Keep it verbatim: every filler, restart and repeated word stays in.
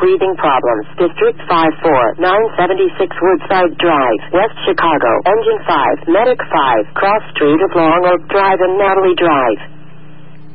breathing problems. District five four, nine seventy-six Woodside Drive, West Chicago. Engine five, Medic five, Cross Street of Long Oak Drive and Natalie Drive.